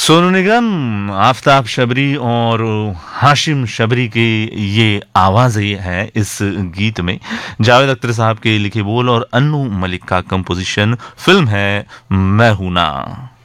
सोनू निगम, आफताब शबरी और हाशिम शबरी की ये आवाज़ ही है इस गीत में। जावेद अख्तर साहब के लिखे बोल और अन्नू मलिक का कंपोजिशन। फिल्म है मैं हूं ना।